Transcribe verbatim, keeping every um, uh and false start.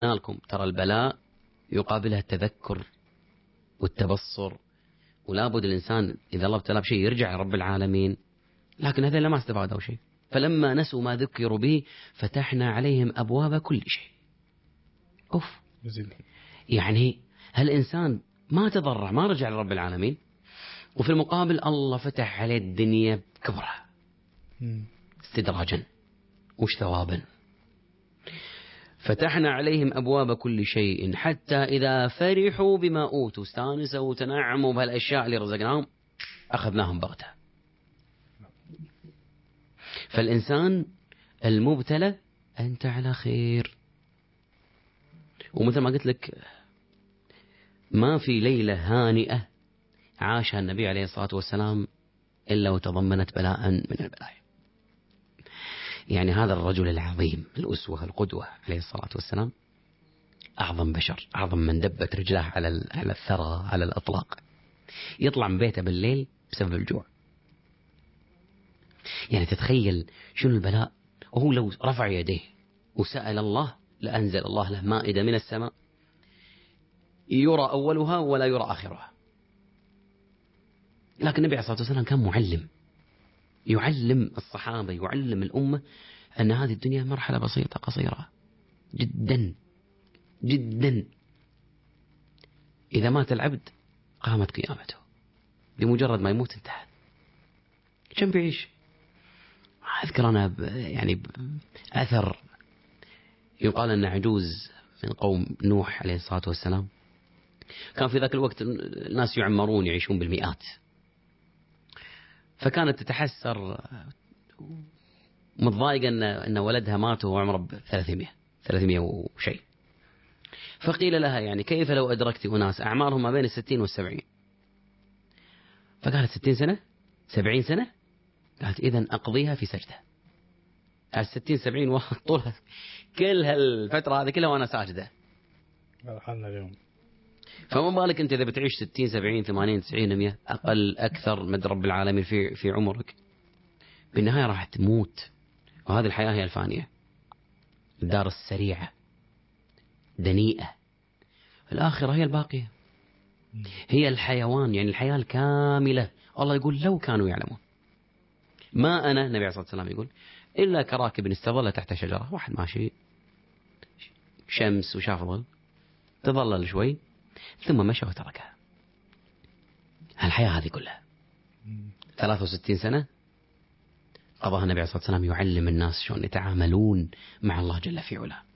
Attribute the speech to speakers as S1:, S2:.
S1: لكم ترى البلاء يقابلها التذكر والتبصر، ولا بد الإنسان إذا الله ابتلاه بشيء يرجع لرب العالمين. لكن هذا ما استفادوا شيء، فلما نسوا ما ذكروا به فتحنا عليهم أبواب كل شيء. أوف، يعني هالإنسان ما تضرع، ما رجع لرب العالمين، وفي المقابل الله فتح عليه الدنيا بكبرها استدراجا وش ثوابا. فتحنا عليهم أبواب كل شيء حتى إذا فرحوا بما أوتوا، استانسوا وتنعموا بهالأشياء اللي رزقناهم، أخذناهم بغتة. فالإنسان المبتلى أنت على خير. ومثل ما قلت لك ما في ليلة هانئة عاشها النبي عليه الصلاة والسلام إلا وتضمنت بلاء من البلايا. يعني هذا الرجل العظيم الأسوة القدوة عليه الصلاة والسلام أعظم بشر، أعظم من دبت رجله على على الثرى على الأطلاق، يطلع من بيته بالليل بسبب الجوع. يعني تتخيل شنو البلاء، وهو لو رفع يديه وسأل الله لأنزل الله له مائدة من السماء يرى أولها ولا يرى آخرها. لكن النبي عليه الصلاة والسلام كان معلم، يعلم الصحابة يعلم الأمة أن هذه الدنيا مرحلة بسيطة قصيرة جدا جدا. إذا مات العبد قامت قيامته، بمجرد ما يموت انتهى. كم بيعيش؟ أذكر أنا يعني أثر يقال أن عجوز من قوم نوح عليه الصلاة والسلام، كان في ذاك الوقت الناس يعمرون يعيشون بالمئات، فكانت تتحسر متضايقة أن أن ولدها مات وهو عمره ثلاثمائة ثلاثمائة وشيء. فقيل لها يعني كيف لو أدركت أناس أعمارهم ما بين الستين والسبعين؟ فقالت ستين سنة سبعين سنة؟ قالت إذن أقضيها في سجدة. الستين سبعين واحد طولها كل هالفترة هذه كلها وأنا ساجدة.
S2: حالنا اليوم.
S1: فما بالك أنت إذا بتعيش ستين سبعين ثمانين تسعين مئة أقل أكثر مد رب العالمين في في عمرك، بالنهاية راح تموت. وهذه الحياة هي الفانية، الدار السريعة دنيئة. الآخرة هي الباقية، هي الحيوان، يعني الحياة الكاملة. الله يقول لو كانوا يعلمون. ما أنا النبي عليه الصلاة والسلام يقول إلا كراكب استظل تحت شجرة. واحد ماشي شمس وشاف ظل تظلل شوي ثم مشى وتركها. الحياة هذه كلها ثلاثة وستين سنة قضاها النبي عليه الصلاة والسلام يعلم الناس شلون يتعاملون مع الله جل في علاه.